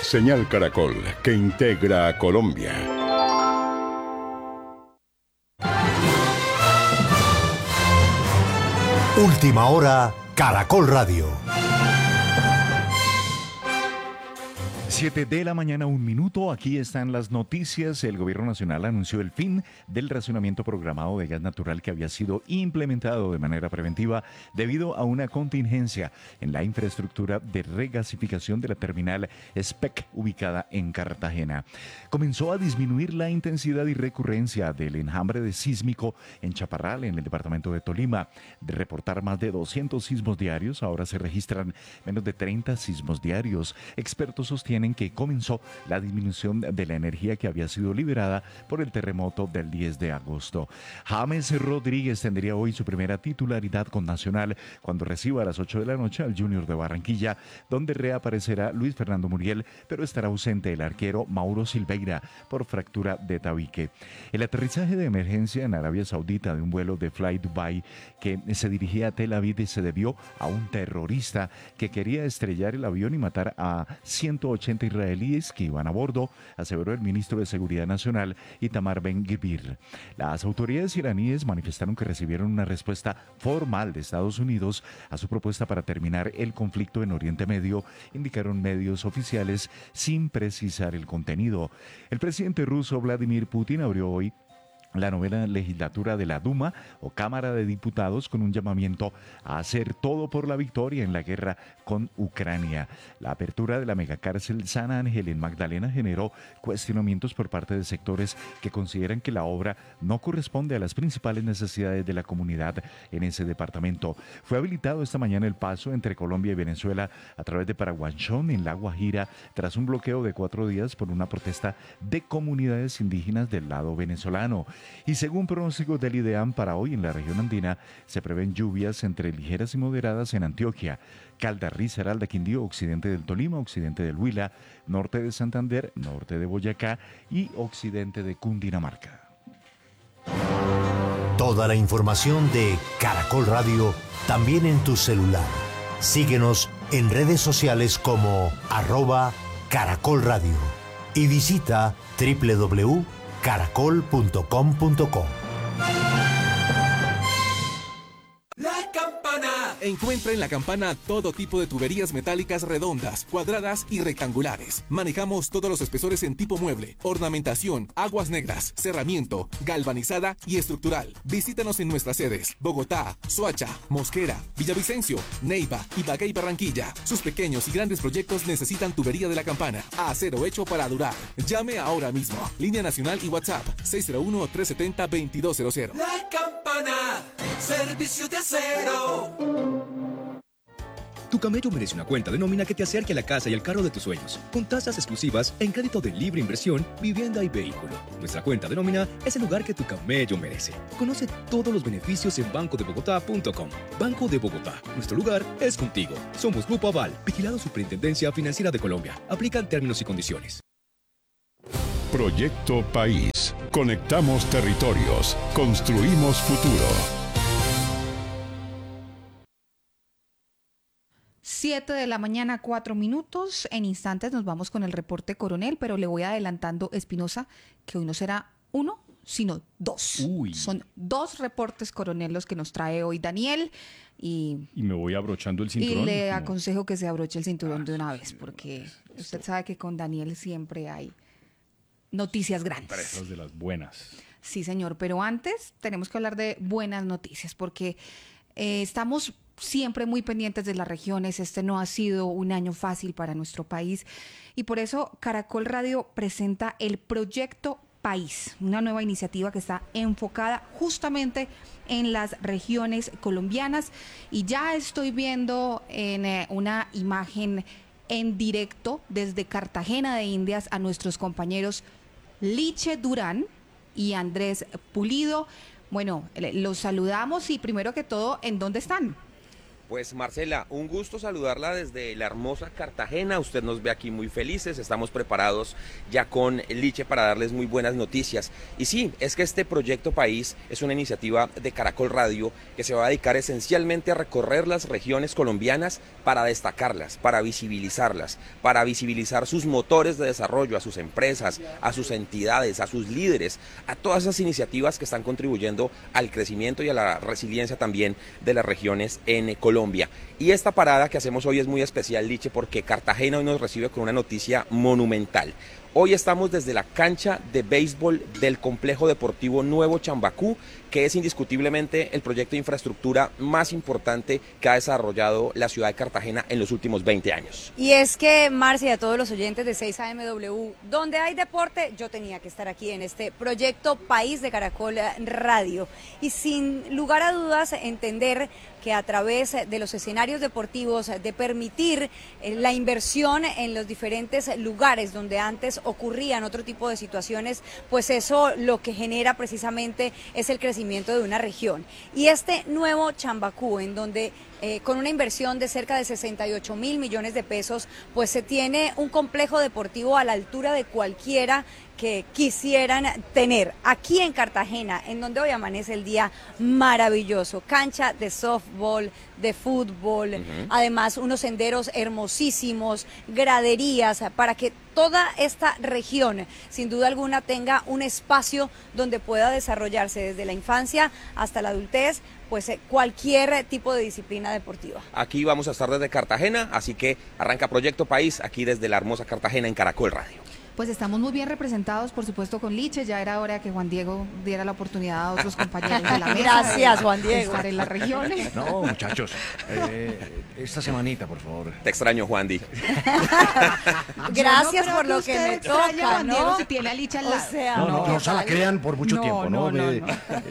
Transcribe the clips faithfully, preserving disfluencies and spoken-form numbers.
Señal Caracol, que integra a Colombia. Última hora, Caracol Radio. siete de la mañana, un minuto. Aquí están las noticias. El gobierno nacional anunció el fin del racionamiento programado de gas natural que había sido implementado de manera preventiva debido a una contingencia en la infraestructura de regasificación de la terminal S P E C ubicada en Cartagena. Comenzó a disminuir la intensidad y recurrencia del enjambre de sísmico en Chaparral, en el departamento de Tolima. De reportar más de doscientos sismos diarios, ahora se registran menos de treinta sismos diarios. Expertos sostienen que comenzó la disminución de la energía que había sido liberada por el terremoto del diez de agosto. James Rodríguez tendría hoy su primera titularidad con Nacional cuando reciba a las ocho de la noche al Junior de Barranquilla, donde reaparecerá Luis Fernando Muriel, pero estará ausente el arquero Mauro Silveira por fractura de tabique. El aterrizaje de emergencia en Arabia Saudita de un vuelo de Fly Dubai que se dirigía a Tel Aviv se debió a un terrorista que quería estrellar el avión y matar a ciento ochenta israelíes que iban a bordo, aseveró el ministro de Seguridad Nacional Itamar Ben-Gvir. Las autoridades iraníes manifestaron que recibieron una respuesta formal de Estados Unidos a su propuesta para terminar el conflicto en Oriente Medio, indicaron medios oficiales sin precisar el contenido. El presidente ruso Vladimir Putin abrió hoy la novena legislatura de la Duma o Cámara de Diputados con un llamamiento a hacer todo por la victoria en la guerra con Ucrania. La apertura de la megacárcel San Ángel en Magdalena generó cuestionamientos por parte de sectores que consideran que la obra no corresponde a las principales necesidades de la comunidad en ese departamento. Fue habilitado esta mañana el paso entre Colombia y Venezuela a través de Paraguanchón en La Guajira tras un bloqueo de cuatro días por una protesta de comunidades indígenas del lado venezolano. Y según pronósticos del IDEAM, para hoy en la región andina se prevén lluvias entre ligeras y moderadas en Antioquia, Caldas, Risaralda, Quindío, occidente del Tolima, occidente del Huila, norte de Santander, norte de Boyacá y occidente de Cundinamarca. Toda la información de Caracol Radio también en tu celular. Síguenos en redes sociales como arroba Caracol Radio y visita doble u doble u doble u punto caracol punto com punto co. La Campana. Encuentra en La Campana todo tipo de tuberías metálicas redondas, cuadradas y rectangulares. Manejamos todos los espesores en tipo mueble, ornamentación, aguas negras, cerramiento, galvanizada y estructural. Visítanos en nuestras sedes: Bogotá, Soacha, Mosquera, Villavicencio, Neiva, Ibagué y Barranquilla. Sus pequeños y grandes proyectos necesitan tubería de La Campana. Acero hecho para durar. Llame ahora mismo. Línea nacional y WhatsApp seis cero uno, tres siete cero, dos dos cero cero. La Campana, servicio de acero. Tu camello merece una cuenta de nómina que te acerque a la casa y el carro de tus sueños, con tasas exclusivas en crédito de libre inversión, vivienda y vehículo. Nuestra cuenta de nómina es el lugar que tu camello merece. Conoce todos los beneficios en banco de bogotá punto com. Banco de Bogotá, nuestro lugar es contigo. Somos Grupo Aval, vigilado Superintendencia Financiera de Colombia. Aplican términos y condiciones. Proyecto País. Conectamos territorios. Construimos futuro. siete de la mañana, cuatro minutos. En instantes nos vamos con el reporte coronel, pero le voy adelantando, Espinosa, que hoy no será uno, sino dos. Uy. Son dos reportes coronel los que nos trae hoy Daniel. Y, y me voy abrochando el cinturón. Y le como... aconsejo que se abroche el cinturón ah, de una vez, sí, porque esto. usted sabe que con Daniel siempre hay noticias grandes. Presas de las buenas. Sí, señor, pero antes tenemos que hablar de buenas noticias, porque eh, estamos siempre muy pendientes de las regiones. Este no ha sido un año fácil para nuestro país y por eso Caracol Radio presenta el Proyecto País, una nueva iniciativa que está enfocada justamente en las regiones colombianas. Y ya estoy viendo en eh, una imagen en directo desde Cartagena de Indias a nuestros compañeros Liche Durán y Andrés Pulido. Bueno, los saludamos y primero que todo, ¿en dónde están? Pues Marcela, un gusto saludarla desde la hermosa Cartagena. Usted nos ve aquí muy felices, estamos preparados ya con Liche para darles muy buenas noticias. Y sí, es que este Proyecto País es una iniciativa de Caracol Radio que se va a dedicar esencialmente a recorrer las regiones colombianas para destacarlas, para visibilizarlas, para visibilizar sus motores de desarrollo, a sus empresas, a sus entidades, a sus líderes, a todas esas iniciativas que están contribuyendo al crecimiento y a la resiliencia también de las regiones en Colombia. Colombia. Y esta parada que hacemos hoy es muy especial, Liche, porque Cartagena hoy nos recibe con una noticia monumental. Hoy estamos desde la cancha de béisbol del Complejo Deportivo Nuevo Chambacú, que es indiscutiblemente el proyecto de infraestructura más importante que ha desarrollado la ciudad de Cartagena en los últimos veinte años. Y es que, Marcia, y a todos los oyentes de seis A M W, donde hay deporte, yo tenía que estar aquí en este Proyecto País de Caracol Radio. Y sin lugar a dudas, entender que a través de los escenarios deportivos, de permitir la inversión en los diferentes lugares donde antes ocurrían otro tipo de situaciones, pues eso lo que genera precisamente es el crecimiento de una región. Y este nuevo Chambacú, en donde eh, con una inversión de cerca de sesenta y ocho mil millones de pesos, pues se tiene un complejo deportivo a la altura de cualquiera que quisieran tener aquí en Cartagena, en donde hoy amanece el día maravilloso, cancha de softball, de fútbol, uh-huh. Además unos senderos hermosísimos, graderías, para que toda esta región, sin duda alguna, tenga un espacio donde pueda desarrollarse desde la infancia hasta la adultez, pues cualquier tipo de disciplina deportiva. Aquí vamos a estar desde Cartagena, así que arranca Proyecto País, aquí desde la hermosa Cartagena en Caracol Radio. Pues estamos muy bien representados, por supuesto, con Liche. Ya era hora que Juan Diego diera la oportunidad a otros compañeros de la mesa. Gracias, de, Juan Diego. De estar en las regiones. No, muchachos, eh, esta semanita, por favor. Te extraño, Juan Di. Gracias no por lo que me extraña, toca, Juan ¿no? Diego, si tiene a Liche al lado. O sea, no, no, no, no se la crean por mucho no, tiempo, ¿no? No, no, Eh, no.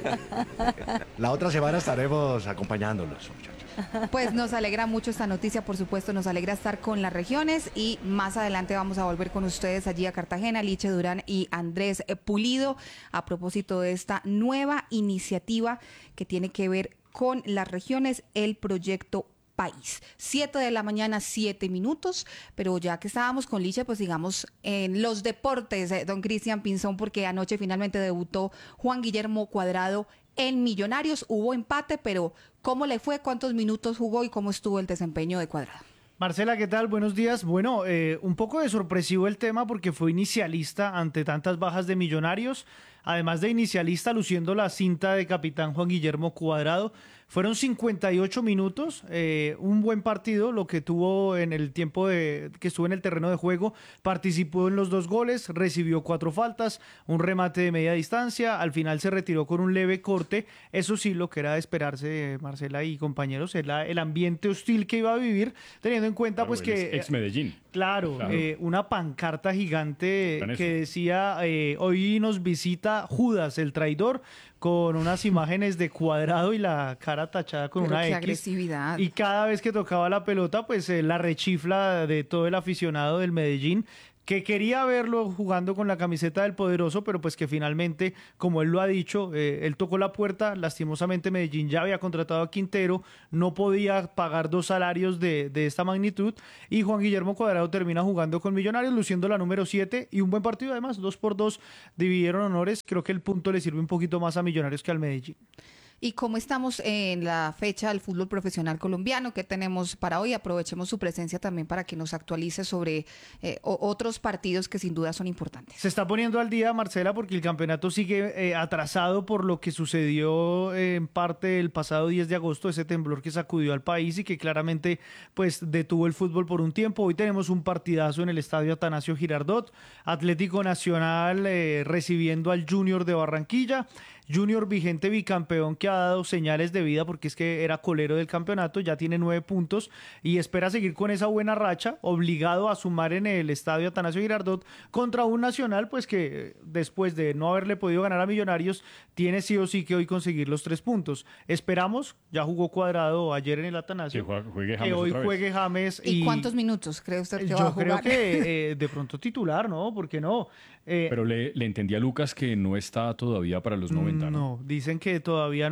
La otra semana estaremos acompañándolos, muchachos. Pues nos alegra mucho esta noticia, por supuesto, nos alegra estar con las regiones y más adelante vamos a volver con ustedes allí a Cartagena, Liche Durán y Andrés Pulido, a propósito de esta nueva iniciativa que tiene que ver con las regiones, el Proyecto País. Siete de la mañana, siete minutos, pero ya que estábamos con Liche, pues digamos en los deportes, eh, don Cristian Pinzón, porque anoche finalmente debutó Juan Guillermo Cuadrado en Millonarios. Hubo empate, pero ¿cómo le fue? ¿Cuántos minutos jugó y cómo estuvo el desempeño de Cuadrado? Marcela, ¿qué tal? Buenos días. Bueno, eh, un poco de sorpresivo el tema porque fue inicialista ante tantas bajas de Millonarios, además de inicialista luciendo la cinta de capitán Juan Guillermo Cuadrado. Fueron cincuenta y ocho minutos, eh, un buen partido, lo que tuvo en el tiempo de, que estuvo en el terreno de juego. Participó en los dos goles, recibió cuatro faltas, un remate de media distancia, al final se retiró con un leve corte. Eso sí, lo que era de esperarse, Marcela y compañeros, era el ambiente hostil que iba a vivir, teniendo en cuenta Claro, pues que... ex Medellín. Claro, Claro. Eh, una pancarta gigante Tan que eso. decía, eh, hoy nos visita Judas, el traidor, con unas imágenes de Cuadrado y la cara tachada con Pero una qué X. agresividad. Y cada vez que tocaba la pelota, pues eh, la rechifla de todo el aficionado del Medellín, que quería verlo jugando con la camiseta del poderoso, pero pues que finalmente, como él lo ha dicho, eh, él tocó la puerta. Lastimosamente Medellín ya había contratado a Quintero, no podía pagar dos salarios de, de esta magnitud, y Juan Guillermo Cuadrado termina jugando con Millonarios, luciendo la número siete, y un buen partido además, dos por dos, dividieron honores. Creo que el punto le sirve un poquito más a Millonarios que al Medellín. ¿Y cómo estamos en la fecha del fútbol profesional colombiano? ¿Qué tenemos para hoy? Aprovechemos su presencia también para que nos actualice sobre eh, o- otros partidos que sin duda son importantes. Se está poniendo al día, Marcela, porque el campeonato sigue eh, atrasado por lo que sucedió eh, en parte el pasado diez de agosto, ese temblor que sacudió al país y que claramente pues detuvo el fútbol por un tiempo. Hoy tenemos un partidazo en el estadio Atanasio Girardot, Atlético Nacional eh, recibiendo al Junior de Barranquilla. Junior vigente bicampeón que ha dado señales de vida porque es que era colero del campeonato, ya tiene nueve puntos y espera seguir con esa buena racha, obligado a sumar en el estadio Atanasio Girardot contra un Nacional pues que después de no haberle podido ganar a Millonarios tiene sí o sí que hoy conseguir los tres puntos. Esperamos, ya jugó Cuadrado ayer en el Atanasio, Que juegue- juegue que James hoy otra vez. juegue James. ¿Y, cuántos minutos cree usted que va a Yo jugar? creo que eh, de pronto titular, ¿no? ¿Por qué no? Eh, Pero le, le entendí a Lucas que no está todavía para los noventa, ¿no? No, dicen que todavía no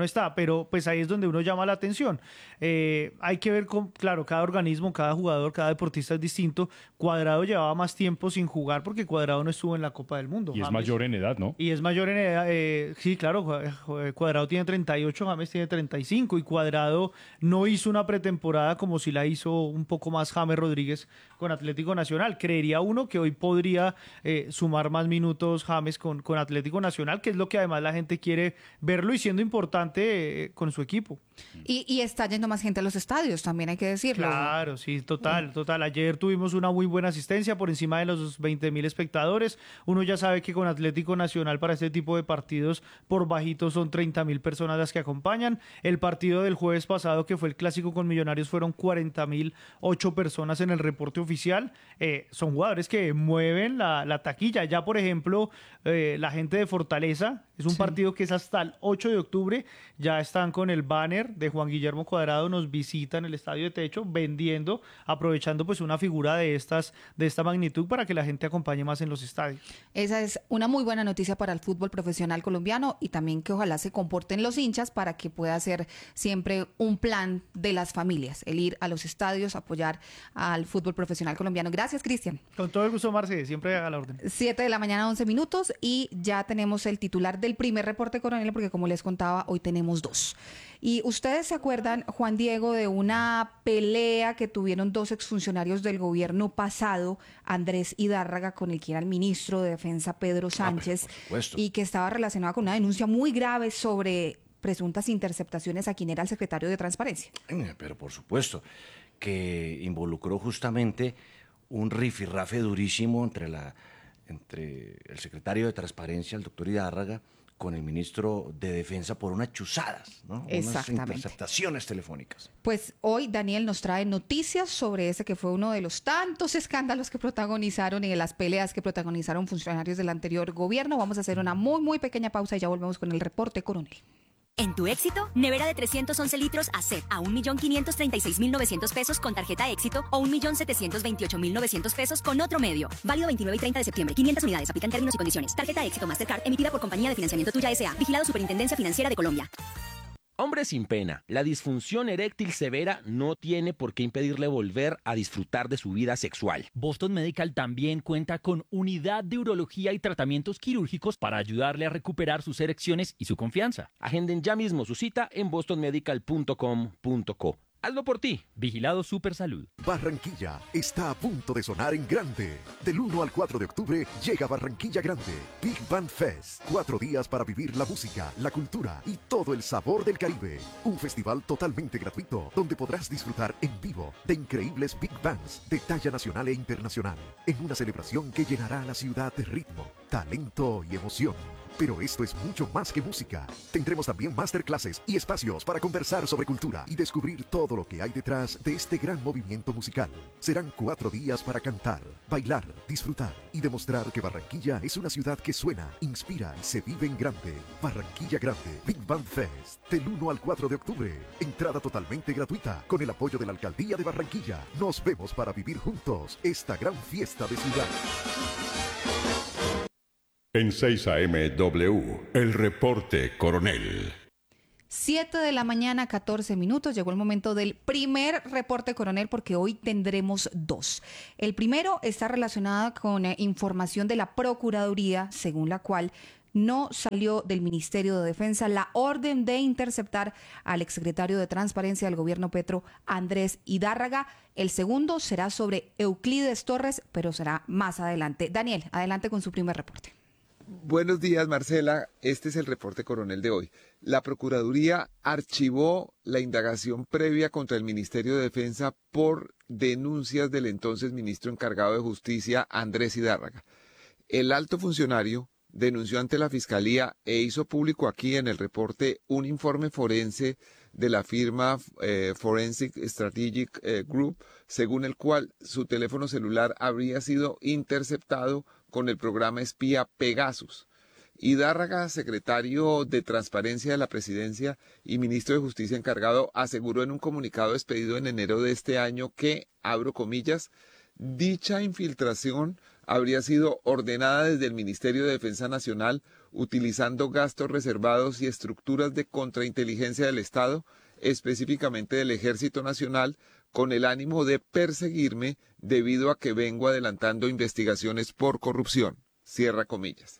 no está, pero pues ahí es donde uno llama la atención. Eh, hay que ver, con, claro, cada organismo, cada jugador, cada deportista es distinto. Cuadrado llevaba más tiempo sin jugar porque Cuadrado no estuvo en la Copa del Mundo. Y es James. mayor en edad, ¿no? Y es mayor en edad, eh, sí, claro, Cuadrado tiene treinta y ocho, James tiene treinta y cinco, y Cuadrado no hizo una pretemporada como si la hizo un poco más James Rodríguez con Atlético Nacional. Creería uno que hoy podría eh, sumar más minutos James con, con Atlético Nacional, que es lo que además la gente quiere verlo y siendo importante eh, con su equipo. Y, y está yendo más gente a los estadios, también hay que decirlo. Claro, sí, total, total. Ayer tuvimos una muy buena asistencia por encima de los veinte mil espectadores. Uno ya sabe que con Atlético Nacional para este tipo de partidos por bajito son treinta mil personas las que acompañan. El partido del jueves pasado, que fue el clásico con Millonarios, fueron cuarenta mil ocho personas en el reporte oficial. Eh, son jugadores que mueven la, la taquilla. Ya, por ejemplo, eh, la gente de Fortaleza, es un sí. partido que es hasta el ocho de octubre, ya están con el banner de Juan Guillermo Cuadrado, nos visitan el Estadio de Techo, vendiendo, aprovechando pues una figura de estas de esta magnitud para que la gente acompañe más en los estadios. Esa es una muy buena noticia para el fútbol profesional colombiano y también que ojalá se comporten los hinchas para que pueda ser siempre un plan de las familias, el ir a los estadios, apoyar al fútbol profesional colombiano. Gracias, Cristian. Con todo el gusto, Marce, siempre a la orden. siete de la mañana, once minutos, y ya tenemos el titular del primer reporte coronel, porque como les contaba, hoy tenemos dos. Y ustedes se acuerdan, Juan Diego, de una pelea que tuvieron dos exfuncionarios del gobierno pasado, Andrés Hidárraga, con el que era el ministro de Defensa, Pedro Sánchez, ah, y que estaba relacionada con una denuncia muy grave sobre presuntas interceptaciones a quien era el secretario de Transparencia. Pero por supuesto, que involucró justamente un rifirrafe durísimo entre, la, entre el secretario de Transparencia, el doctor Hidárraga, con el ministro de Defensa por unas chuzadas, ¿no? Unas interceptaciones telefónicas. Pues hoy Daniel nos trae noticias sobre ese que fue uno de los tantos escándalos que protagonizaron y de las peleas que protagonizaron funcionarios del anterior gobierno. Vamos a hacer una muy, muy pequeña pausa y ya volvemos con el reporte coronel. En Tu Éxito, nevera de trescientos once litros a C E P a un millón quinientos treinta y seis mil novecientos pesos con tarjeta Éxito o un millón setecientos veintiocho mil novecientos pesos con otro medio. Válido veintinueve y treinta de septiembre. quinientas unidades. Aplican términos y condiciones. Tarjeta Éxito Mastercard emitida por Compañía de Financiamiento Tuya S A. Vigilado Superintendencia Financiera de Colombia. Hombre sin pena, la disfunción eréctil severa no tiene por qué impedirle volver a disfrutar de su vida sexual. Boston Medical también cuenta con unidad de urología y tratamientos quirúrgicos para ayudarle a recuperar sus erecciones y su confianza. Agenden ya mismo su cita en boston medical punto com punto co. Hazlo por ti. Vigilado Supersalud. Barranquilla está a punto de sonar en grande. Del uno al cuatro de octubre llega Barranquilla Grande. Big Band Fest. Cuatro días para vivir la música, la cultura y todo el sabor del Caribe. Un festival totalmente gratuito donde podrás disfrutar en vivo de increíbles Big Bands de talla nacional e internacional. En una celebración que llenará a la ciudad de ritmo, talento y emoción. Pero esto es mucho más que música. Tendremos también masterclasses y espacios para conversar sobre cultura y descubrir todo lo que hay detrás de este gran movimiento musical. Serán cuatro días para cantar, bailar, disfrutar y demostrar que Barranquilla es una ciudad que suena, inspira y se vive en grande. Barranquilla Grande, Big Band Fest, del uno al cuatro de octubre. Entrada totalmente gratuita con el apoyo de la Alcaldía de Barranquilla. Nos vemos para vivir juntos esta gran fiesta de ciudad. En seis A M W, el reporte coronel. siete de la mañana, catorce minutos. Llegó el momento del primer reporte coronel porque hoy tendremos dos. El primero está relacionado con eh, información de la Procuraduría, según la cual no salió del Ministerio de Defensa la orden de interceptar al exsecretario de Transparencia del gobierno Petro, Andrés Hidárraga. El segundo será sobre Euclides Torres, pero será más adelante. Daniel, adelante con su primer reporte. Buenos días, Marcela. Este es el reporte coronel de hoy. La Procuraduría archivó la indagación previa contra el Ministerio de Defensa por denuncias del entonces ministro encargado de Justicia, Andrés Hidárraga. El alto funcionario denunció ante la Fiscalía e hizo público aquí en el reporte un informe forense de la firma eh, Forensic Strategic eh, Group, según el cual su teléfono celular habría sido interceptado con el programa espía Pegasus. Hidárraga, secretario de Transparencia de la Presidencia y ministro de Justicia encargado, aseguró en un comunicado expedido en enero de este año que, abro comillas, Dicha infiltración habría sido ordenada desde el Ministerio de Defensa Nacional utilizando gastos reservados y estructuras de contrainteligencia del Estado, específicamente del Ejército Nacional, con el ánimo de perseguirme debido a que vengo adelantando investigaciones por corrupción. Cierra comillas.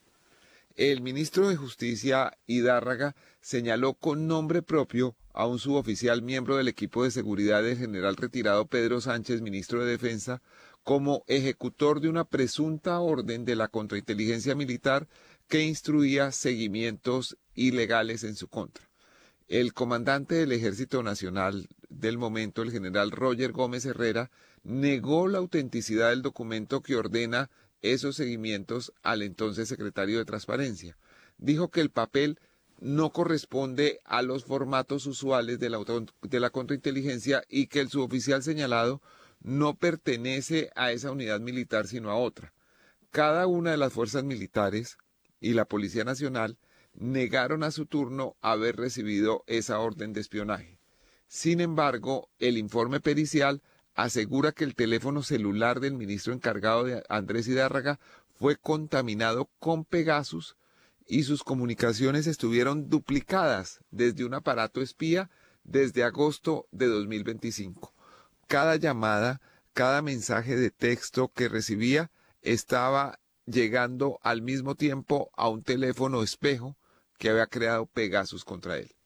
El ministro de Justicia, Hidárraga, señaló con nombre propio a un suboficial miembro del equipo de seguridad del general retirado Pedro Sánchez, ministro de Defensa, como ejecutor de una presunta orden de la contrainteligencia militar que instruía seguimientos ilegales en su contra. El comandante del Ejército Nacional del momento, el general Roger Gómez Herrera, negó la autenticidad del documento que ordena esos seguimientos al entonces secretario de Transparencia. Dijo que el papel no corresponde a los formatos usuales de la, de la contrainteligencia y que el suboficial señalado no pertenece a esa unidad militar sino a otra. Cada una de las fuerzas militares y la Policía Nacional negaron a su turno haber recibido esa orden de espionaje. Sin embargo, el informe pericial asegura que el teléfono celular del ministro encargado de Andrés Hidárraga fue contaminado con Pegasus y sus comunicaciones estuvieron duplicadas desde un aparato espía desde agosto de dos mil veinticinco. Cada llamada, cada mensaje de texto que recibía estaba llegando al mismo tiempo a un teléfono espejo que había creado Pegasus contra él.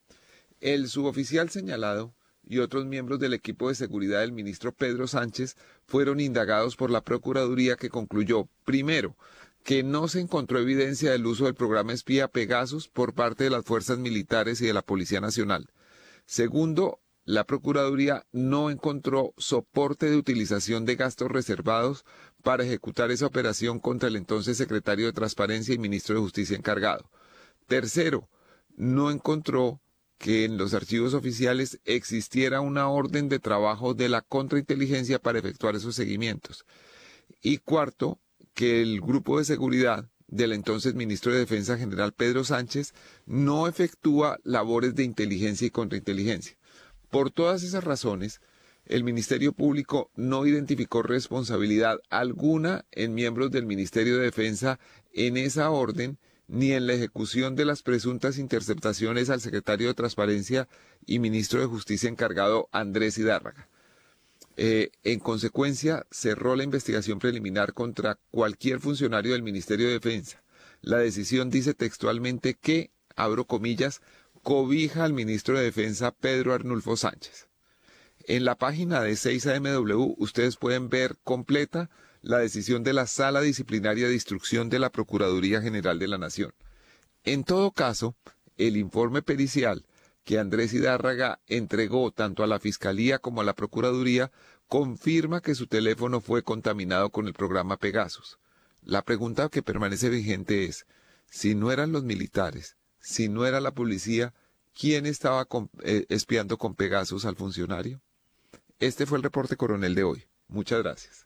El suboficial señalado y otros miembros del equipo de seguridad del ministro Pedro Sánchez fueron indagados por la Procuraduría, que concluyó, primero, que no se encontró evidencia del uso del programa espía Pegasus por parte de las fuerzas militares y de la Policía Nacional. Segundo, la Procuraduría no encontró soporte de utilización de gastos reservados para ejecutar esa operación contra el entonces secretario de Transparencia y ministro de Justicia encargado. Tercero, no encontró que en los archivos oficiales existiera una orden de trabajo de la contrainteligencia para efectuar esos seguimientos. Y cuarto, que el grupo de seguridad del entonces ministro de Defensa general Pedro Sánchez no efectúa labores de inteligencia y contrainteligencia. Por todas esas razones, el Ministerio Público no identificó responsabilidad alguna en miembros del Ministerio de Defensa en esa orden, ni en la ejecución de las presuntas interceptaciones al secretario de Transparencia y ministro de Justicia encargado Andrés Hidárraga. Eh, en consecuencia, cerró la investigación preliminar contra cualquier funcionario del Ministerio de Defensa. La decisión dice textualmente que, abro comillas, cobija al ministro de Defensa Pedro Arnulfo Sánchez. En la página de seis A M W ustedes pueden ver completa la decisión de la Sala Disciplinaria de Instrucción de la Procuraduría General de la Nación. En todo caso, el informe pericial que Andrés Hidárraga entregó tanto a la Fiscalía como a la Procuraduría confirma que su teléfono fue contaminado con el programa Pegasus. La pregunta que permanece vigente es, si no eran los militares, si no era la policía, ¿quién estaba con, eh, espiando con Pegasus al funcionario? Este fue el reporte coronel de hoy. Muchas gracias.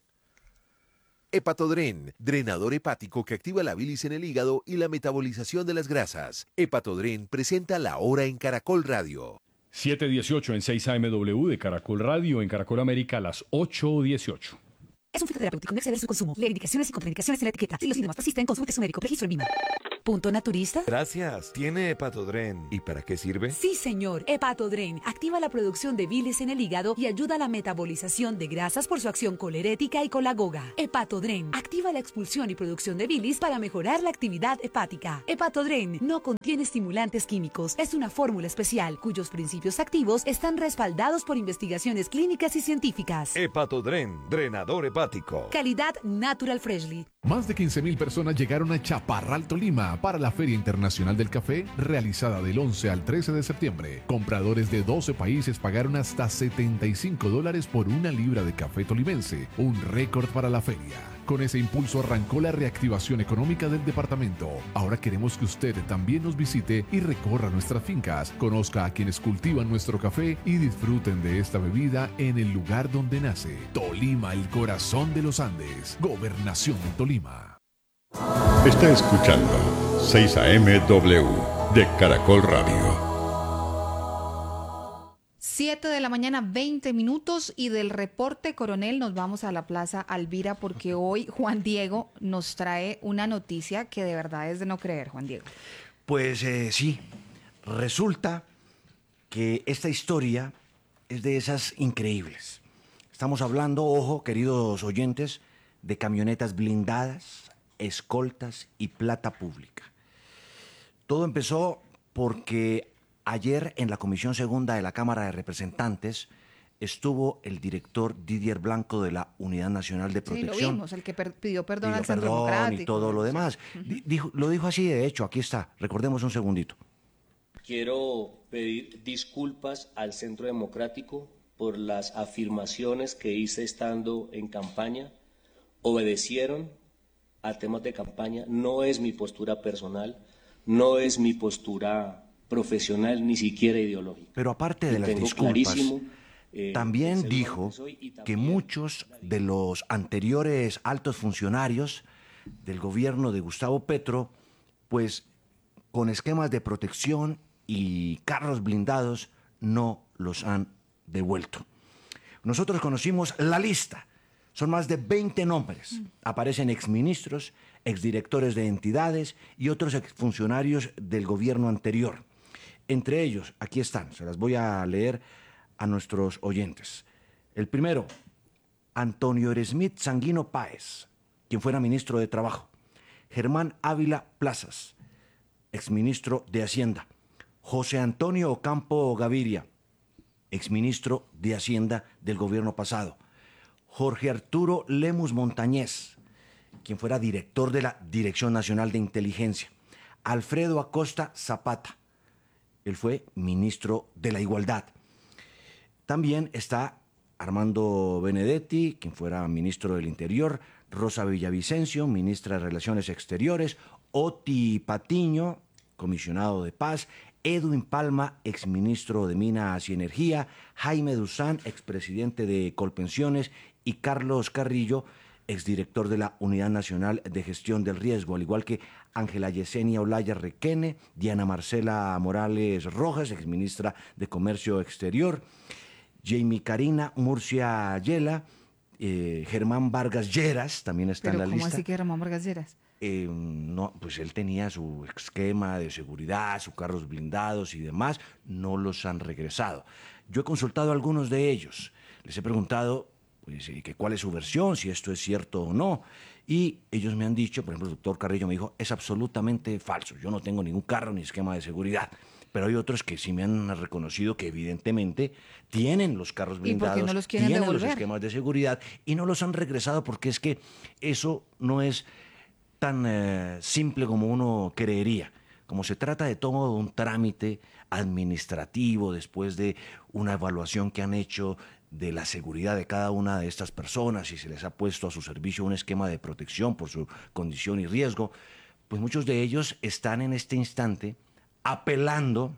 Hepatodren, drenador hepático que activa la bilis en el hígado y la metabolización de las grasas. Hepatodren presenta La Hora en Caracol Radio. siete dieciocho en seis A M W de Caracol Radio, en Caracol América a las ocho dieciocho. Es un fitoterapéutico, no exceder su consumo. Lee indicaciones y contraindicaciones en la etiqueta. Si los síntomas persisten, consulte a su médico. Registro en Lima. ¿Punto naturista? Gracias. Tiene Hepatodren. ¿Y para qué sirve? Sí, señor. Hepatodren activa la producción de bilis en el hígado y ayuda a la metabolización de grasas por su acción colerética y colagoga. Hepatodren activa la expulsión y producción de bilis para mejorar la actividad hepática. Hepatodren no contiene estimulantes químicos. Es una fórmula especial cuyos principios activos están respaldados por investigaciones clínicas y científicas. Hepatodren, drenador hepático. Calidad Natural Freshly. Más de quince mil personas llegaron a Chaparral, Tolima, para la Feria Internacional del Café, realizada del once al trece de septiembre. Compradores de doce países pagaron hasta setenta y cinco dólares por una libra de café tolimense, un récord para la feria. Con ese impulso arrancó la reactivación económica del departamento. Ahora queremos que usted también nos visite y recorra nuestras fincas, conozca a quienes cultivan nuestro café y disfruten de esta bebida en el lugar donde nace. Tolima, el corazón de los Andes. Gobernación de Tolima. Está escuchando seis A M W de Caracol Radio. siete de la mañana, veinte minutos, y del reporte coronel nos vamos a la Plaza Alvira porque hoy Juan Diego nos trae una noticia que de verdad es de no creer, Juan Diego. Pues eh, sí, resulta que esta historia es de esas increíbles. Estamos hablando, ojo, queridos oyentes, de camionetas blindadas, escoltas y plata pública. Todo empezó porque ayer en la Comisión Segunda de la Cámara de Representantes estuvo el director Didier Blanco de la Unidad Nacional de Protección. Sí, lo vimos, el que per- pidió perdón pidió al Centro perdón Democrático. y todo lo demás. Uh-huh. Dijo, lo dijo así, de hecho, aquí está, recordemos un segundito. Quiero pedir disculpas al Centro Democrático por las afirmaciones que hice estando en campaña. Obedecieron a temas de campaña, no es mi postura personal, no es mi postura profesional, ni siquiera ideológica. Pero aparte de y las tengo disculpas, clarísimo, eh, también el ser dijo humano que soy y que también muchos de los anteriores altos funcionarios del gobierno de Gustavo Petro, pues con esquemas de protección y carros blindados, no los han devuelto. Nosotros conocimos la lista. Son más de veinte nombres. Aparecen exministros, exdirectores de entidades y otros exfuncionarios del gobierno anterior. Entre ellos, aquí están, se las voy a leer a nuestros oyentes. El primero, Antonio Eresmit Sanguino Páez, quien fuera ministro de Trabajo. Germán Ávila Plazas, exministro de Hacienda. José Antonio Ocampo Gaviria, exministro de Hacienda del gobierno pasado. Jorge Arturo Lemus Montañez, quien fuera director de la Dirección Nacional de Inteligencia. Alfredo Acosta Zapata, él fue ministro de la Igualdad. También está Armando Benedetti, quien fuera ministro del Interior. Rosa Villavicencio, ministra de Relaciones Exteriores. Oti Patiño, comisionado de Paz. Edwin Palma, exministro de Minas y Energía. Jaime Duzán, expresidente de Colpensiones. Y Carlos Carrillo, exdirector de la Unidad Nacional de Gestión del Riesgo, al igual que Ángela Yesenia Olaya Requene, Diana Marcela Morales Rojas, exministra de Comercio Exterior, Jamie Karina Murcia Ayala, eh, Germán Vargas Lleras, también está en la ¿Cómo lista. así que Germán Vargas Lleras? Eh, no, pues él tenía su esquema de seguridad, sus carros blindados y demás, no los han regresado. Yo he consultado a algunos de ellos, les he preguntado pues, que cuál es su versión, si esto es cierto o no, y ellos me han dicho, por ejemplo, el doctor Carrillo me dijo, es absolutamente falso, yo no tengo ningún carro ni esquema de seguridad. Pero hay otros que sí me han reconocido que evidentemente tienen los carros blindados, ¿Y por qué no los quieren tienen devolver? los esquemas de seguridad y no los han regresado porque es que eso no es tan eh, simple como uno creería. Como se trata de todo un trámite administrativo después de una evaluación que han hecho de la seguridad de cada una de estas personas y se les ha puesto a su servicio un esquema de protección por su condición y riesgo, pues muchos de ellos están en este instante apelando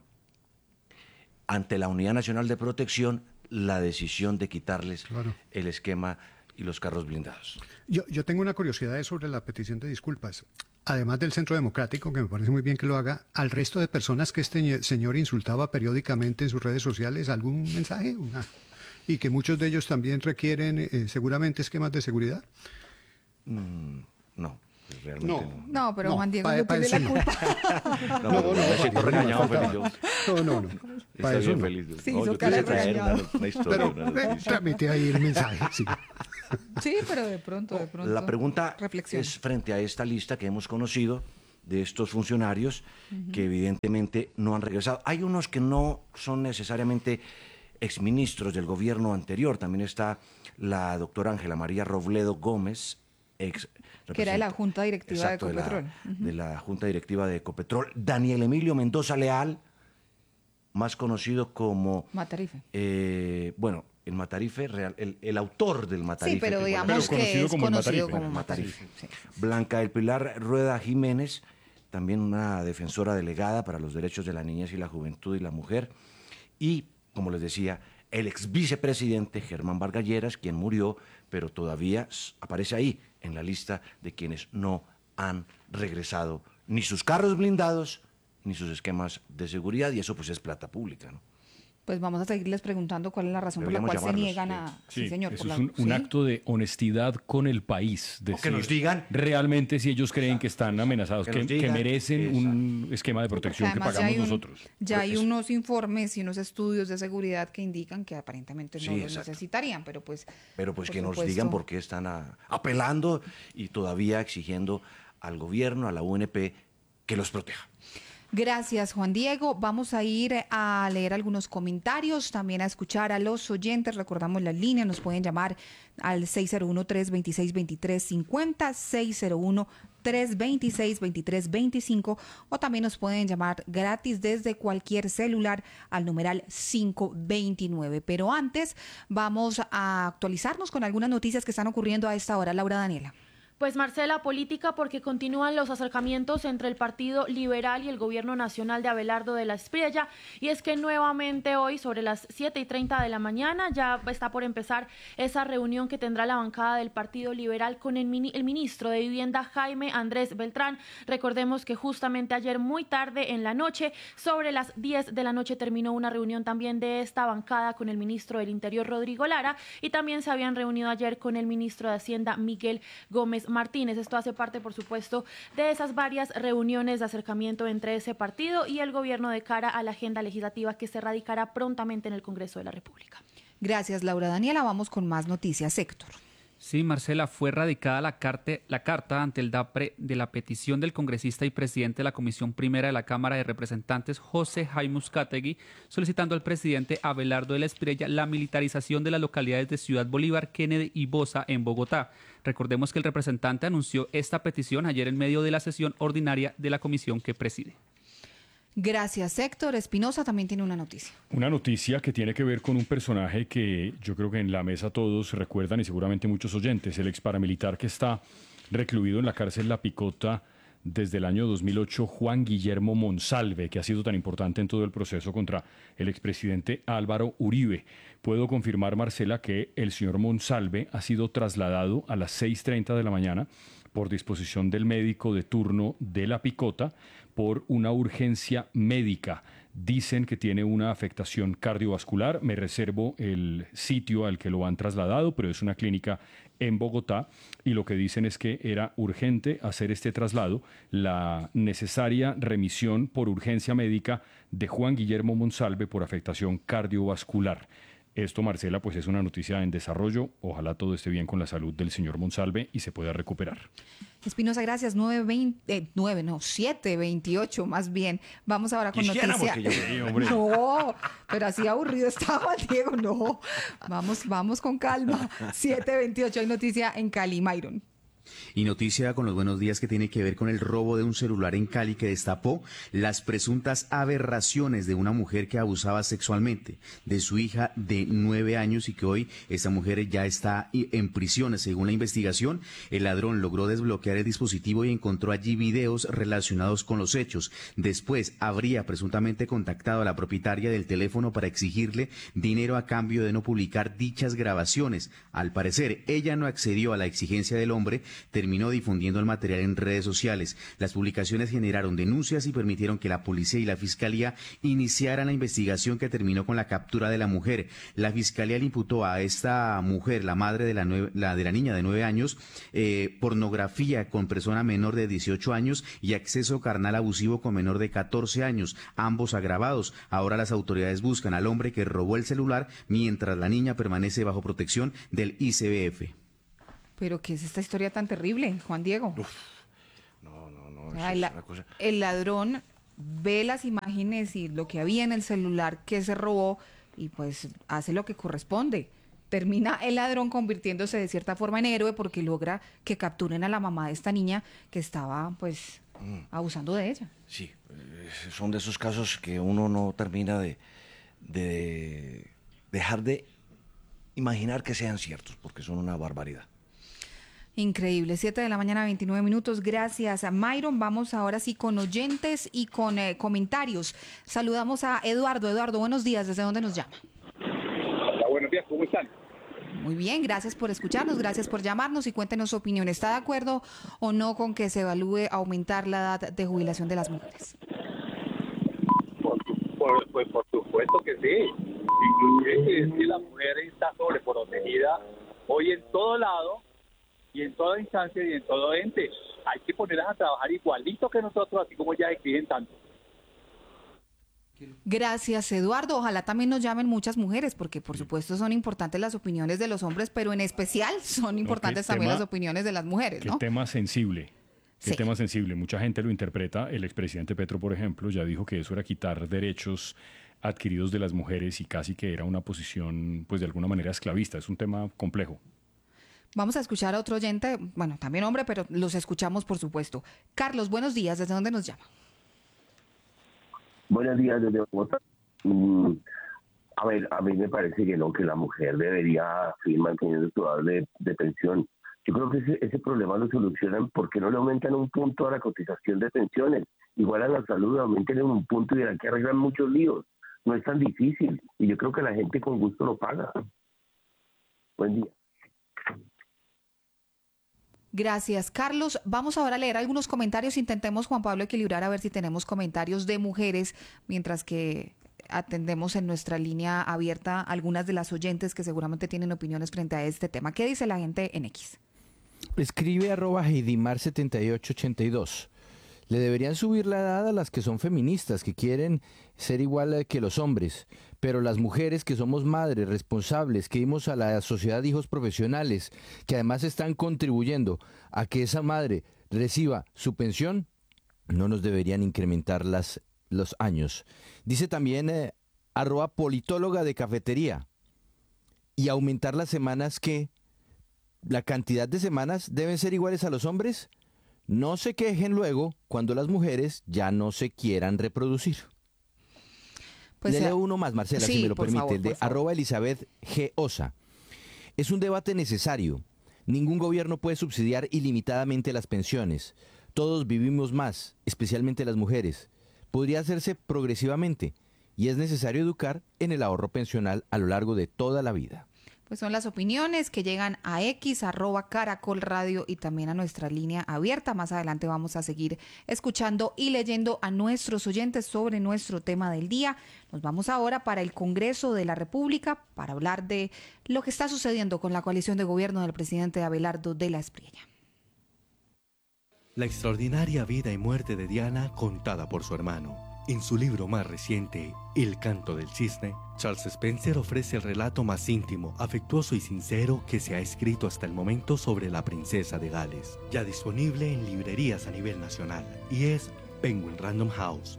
ante la Unidad Nacional de Protección la decisión de quitarles claro. el esquema y los carros blindados. Yo, yo tengo una curiosidad sobre la petición de disculpas. Además del Centro Democrático, que me parece muy bien que lo haga, al resto de personas que este señor insultaba periódicamente en sus redes sociales, ¿algún mensaje? Una, y que muchos de ellos también requieren eh, seguramente esquemas de seguridad. Mm, no. Realmente no. no. No, pero no, Juan Diego pa, no pa tiene la no. culpa. No, no, no. Me siento regañado, feliz yo. No, no, no. Está bien no. feliz. Sí, no, hizo yo cara quise traer regañado. una, una historia. Pero una tramite ahí el mensaje, sí. Sí, pero de pronto, de pronto. La pregunta reflexión. es frente a esta lista que hemos conocido de estos funcionarios uh-huh. que evidentemente no han regresado. Hay unos que no son necesariamente exministros del gobierno anterior. También está la doctora Ángela María Robledo Gómez, ex que era de la Junta Directiva exacto, de Ecopetrol. De la, uh-huh. de la Junta Directiva de Ecopetrol. Daniel Emilio Mendoza Leal, más conocido como... Matarife. Eh, bueno, el Matarife, real, el, el autor del Matarife. Sí, pero que digamos fue, que es como conocido Matarife, como Matarife. Sí. Blanca del Pilar Rueda Jiménez, también una defensora delegada para los derechos de la niñez y la juventud y la mujer. Y, como les decía, el ex vicepresidente Germán Vargas Lleras, quien murió, pero todavía aparece ahí en la lista de quienes no han regresado ni sus carros blindados ni sus esquemas de seguridad, y eso pues es plata pública, ¿no? Pues vamos a seguirles preguntando cuál es la razón por la cual se niegan a... Sí, sí, señor. Eso por es la- un, un ¿sí? acto de honestidad con el país. que decir nos digan. realmente si ellos creen que están amenazados, Que que, nos que digan. merecen un esquema de protección que Además, ya pagamos hay un- nosotros. Ya hay Pues, unos informes y unos estudios de seguridad que indican que aparentemente no Sí, los exacto. necesitarían, pero pues... Pero pues por que nos supuesto. digan por qué están a- apelando y todavía exigiendo al gobierno, a la U N P, que los proteja. Gracias, Juan Diego. Vamos a ir a leer algunos comentarios, también a escuchar a los oyentes. Recordamos la línea, nos pueden llamar al seis cero uno, tres dos seis, dos tres cinco cero, seis cero uno, tres dos seis, dos tres dos cinco, o también nos pueden llamar gratis desde cualquier celular al numeral cinco veintinueve. Pero antes vamos a actualizarnos con algunas noticias que están ocurriendo a esta hora. Laura Daniela. Pues Marcela, política porque continúan los acercamientos entre el Partido Liberal y el Gobierno Nacional de Abelardo de la Espriella, y es que nuevamente hoy sobre las siete y treinta de la mañana ya está por empezar esa reunión que tendrá la bancada del Partido Liberal con el, mini, el ministro de Vivienda Jaime Andrés Beltrán. Recordemos que justamente ayer muy tarde en la noche, sobre las diez de la noche, terminó una reunión también de esta bancada con el ministro del Interior Rodrigo Lara, y también se habían reunido ayer con el ministro de Hacienda Miguel Gómez Martínez. Esto hace parte, por supuesto, de esas varias reuniones de acercamiento entre ese partido y el gobierno de cara a la agenda legislativa que se radicará prontamente en el Congreso de la República. Gracias, Laura Daniela. Vamos con más noticias. Héctor. Sí, Marcela, fue radicada la, carte, la carta ante el DAPRE de la petición del congresista y presidente de la Comisión Primera de la Cámara de Representantes, José Jaime Uzcategui, solicitando al presidente Abelardo de la Espriella la militarización de las localidades de Ciudad Bolívar, Kennedy y Bosa en Bogotá. Recordemos que el representante anunció esta petición ayer en medio de la sesión ordinaria de la comisión que preside. Gracias, Héctor. Espinosa también tiene una noticia. Una noticia que tiene que ver con un personaje que yo creo que en la mesa todos recuerdan y seguramente muchos oyentes, el ex paramilitar que está recluido en la cárcel La Picota desde el año dos mil ocho, Juan Guillermo Monsalve, que ha sido tan importante en todo el proceso contra el expresidente Álvaro Uribe. Puedo confirmar, Marcela, que el señor Monsalve ha sido trasladado a las seis y treinta de la mañana por disposición del médico de turno de La Picota por una urgencia médica. Dicen que tiene una afectación cardiovascular. Me reservo el sitio al que lo han trasladado, pero es una clínica en Bogotá, y lo que dicen es que era urgente hacer este traslado, la necesaria remisión por urgencia médica de Juan Guillermo Monsalve por afectación cardiovascular. Esto, Marcela, pues es una noticia en desarrollo. Ojalá todo esté bien con la salud del señor Monsalve y se pueda recuperar. Espinosa, gracias. nueve veinte, eh, nueve, no, siete veintiocho más bien. Vamos ahora con Quisiéramos noticia. que yo- Sí, hombre. No, pero así aburrido estaba, Diego. No, vamos, vamos con calma. siete veintiocho, hay noticia en Cali, Mayron. Y noticia con los buenos días que tiene que ver con el robo de un celular en Cali que destapó las presuntas aberraciones de una mujer que abusaba sexualmente de su hija de nueve años y que hoy esta mujer ya está en prisión. Según la investigación, el ladrón logró desbloquear el dispositivo y encontró allí videos relacionados con los hechos. Después habría presuntamente contactado a la propietaria del teléfono para exigirle dinero a cambio de no publicar dichas grabaciones. Al parecer, ella no accedió a la exigencia del hombre, terminó difundiendo el material en redes sociales. Las publicaciones generaron denuncias y permitieron que la policía y la fiscalía iniciaran la investigación que terminó con la captura de la mujer. La fiscalía le imputó a esta mujer, la madre de la, nueve, la, de la niña de nueve años, eh, pornografía con persona menor de dieciocho años y acceso carnal abusivo con menor de catorce años, ambos agravados. Ahora las autoridades buscan al hombre que robó el celular mientras la niña permanece bajo protección del I C B F. Pero ¿qué es esta historia tan terrible, Juan Diego? No, no, no. Ah, es la- una cosa- el ladrón ve las imágenes y lo que había en el celular que se robó y pues hace lo que corresponde. Termina el ladrón convirtiéndose de cierta forma en héroe porque logra que capturen a la mamá de esta niña que estaba pues Mm. abusando de ella. Sí, eh, son de esos casos que uno no termina de, de dejar de imaginar que sean ciertos, porque son una barbaridad. Increíble, siete de la mañana, veintinueve minutos. Gracias a Mayron. Vamos ahora sí con oyentes y con eh, comentarios. Saludamos a Eduardo. Eduardo, buenos días. ¿Desde dónde nos llama? Hola, buenos días, ¿cómo están? Muy bien, gracias por escucharnos, gracias por llamarnos y cuéntenos su opinión. ¿Está de acuerdo o no con que se evalúe aumentar la edad de jubilación de las mujeres? Por, por, pues por supuesto que sí. Inclusive si, si la mujer está sobreprotegida hoy en todo lado y en toda instancia y en todo ente, hay que ponerlas a trabajar igualito que nosotros, así como ya exigen tanto. Gracias, Eduardo. Ojalá también nos llamen muchas mujeres, porque por supuesto son importantes las opiniones de los hombres, pero en especial son importantes también tema, las opiniones de las mujeres, ¿no? Qué tema sensible. Qué Sí. tema sensible. Mucha gente lo interpreta. El expresidente Petro, por ejemplo, ya dijo que eso era quitar derechos adquiridos de las mujeres y casi que era una posición, pues de alguna manera esclavista. Es un tema complejo. Vamos a escuchar a otro oyente, bueno, también hombre, pero los escuchamos por supuesto. Carlos, buenos días. ¿Desde dónde nos llama? Buenos días desde Bogotá. Mm, a ver, a mí me parece que no, que la mujer debería seguir manteniendo su edad de, de pensión. Yo creo que ese, ese problema lo solucionan porque no le aumentan un punto a la cotización de pensiones. Igual a la salud, aumenten en un punto y de aquí arreglan muchos líos. No es tan difícil y yo creo que la gente con gusto lo paga. Buen día. Gracias, Carlos. Vamos ahora a leer algunos comentarios. Intentemos, Juan Pablo, equilibrar a ver si tenemos comentarios de mujeres, mientras que atendemos en nuestra línea abierta algunas de las oyentes que seguramente tienen opiniones frente a este tema. ¿Qué dice la gente en X? Escribe arroba Heidimar setenta y ocho ochenta y dos. Le deberían subir la edad a las que son feministas, que quieren ser igual que los hombres, pero las mujeres que somos madres responsables, que dimos a la sociedad hijos profesionales, que además están contribuyendo a que esa madre reciba su pensión, no nos deberían incrementar las, los años. Dice también eh, arroba politóloga de cafetería, y aumentar las semanas que la cantidad de semanas deben ser iguales a los hombres. No se quejen luego cuando las mujeres ya no se quieran reproducir. Pues, Le leo uno más, Marcela, sí, si me lo permite, favor, el de arroba Elizabeth G. Osa. Es un debate necesario. Ningún gobierno puede subsidiar ilimitadamente las pensiones. Todos vivimos más, especialmente las mujeres. Podría hacerse progresivamente y es necesario educar en el ahorro pensional a lo largo de toda la vida. Pues son las opiniones que llegan a X, arroba Caracol Radio y también a nuestra línea abierta. Más adelante vamos a seguir escuchando y leyendo a nuestros oyentes sobre nuestro tema del día. Nos vamos ahora para el Congreso de la República para hablar de lo que está sucediendo con la coalición de gobierno del presidente Abelardo de la Espriella. La extraordinaria vida y muerte de Diana contada por su hermano. En su libro más reciente, El canto del cisne, Charles Spencer ofrece el relato más íntimo, afectuoso y sincero que se ha escrito hasta el momento sobre la princesa de Gales, ya disponible en librerías a nivel nacional, y es Penguin Random House.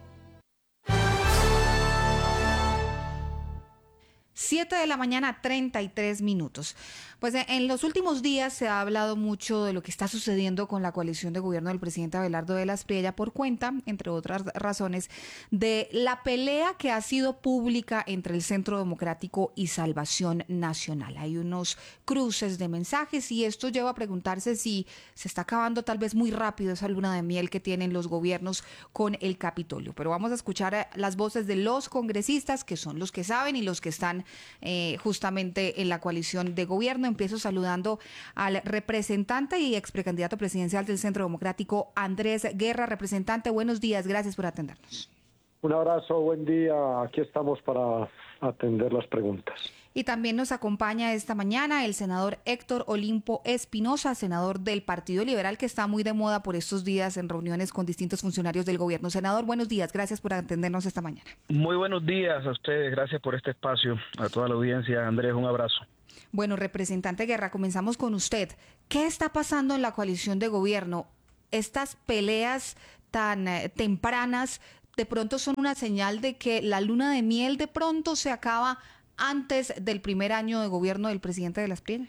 siete de la mañana, treinta y tres minutos. Pues en los últimos días se ha hablado mucho de lo que está sucediendo con la coalición de gobierno del presidente Abelardo de la Espriella por cuenta, entre otras razones, de la pelea que ha sido pública entre el Centro Democrático y Salvación Nacional. Hay unos cruces de mensajes y esto lleva a preguntarse si se está acabando tal vez muy rápido esa luna de miel que tienen los gobiernos con el Capitolio. Pero vamos a escuchar las voces de los congresistas, que son los que saben y los que están eh, justamente en la coalición de gobierno. Empiezo saludando al representante y ex precandidato presidencial del Centro Democrático, Andrés Guerra. Representante, buenos días, gracias por atendernos. Un abrazo, buen día, aquí estamos para atender las preguntas. Y también nos acompaña esta mañana el senador Héctor Olimpo Espinosa, senador del Partido Liberal, que está muy de moda por estos días en reuniones con distintos funcionarios del gobierno. Senador, buenos días, gracias por atendernos esta mañana. Muy buenos días a ustedes, gracias por este espacio, a toda la audiencia. Andrés, un abrazo. Bueno, representante Guerra, comenzamos con usted. ¿Qué está pasando en la coalición de gobierno? Estas peleas tan eh, tempranas de pronto son una señal de que la luna de miel de pronto se acaba antes del primer año de gobierno del presidente de la Espriella.